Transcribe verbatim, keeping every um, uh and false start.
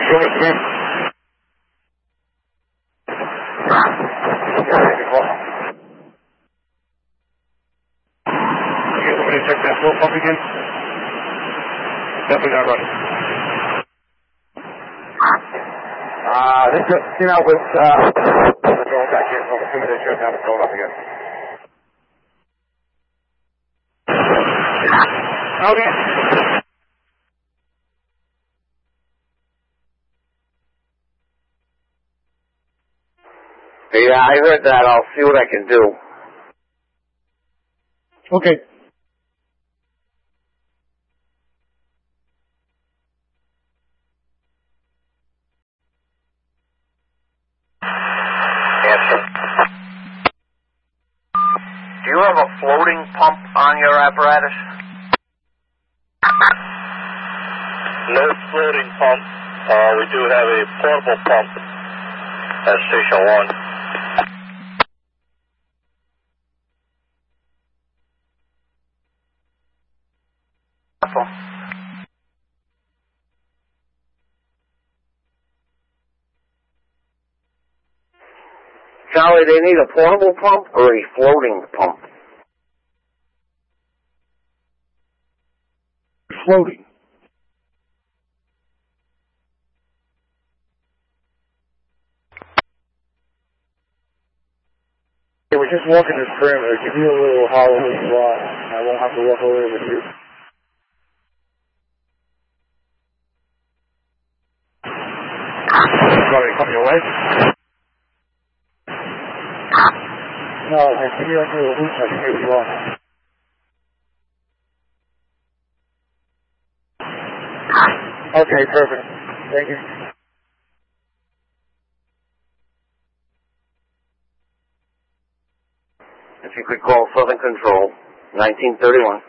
Show me again. Okay, somebody check that floor pump again. Definitely not running. Uh, this just came out with, uh, going back here. I'm assuming they should have it going up again. Okay. Yeah, I heard that. I'll see what I can do. Okay. Answer. Do you have a floating pump on your apparatus? No floating pump. Uh, we do have a portable pump at station one. Charlie, they need a portable pump or a floating pump? Floating. Yeah, we're just walking this perimeter. Give me a little hollow spot. I won't have to walk over with you. Somebody come your way? No, I can hear you. I can hear you wrong. Okay, perfect. Thank you. If you could call Southern Control, nineteen thirty-one.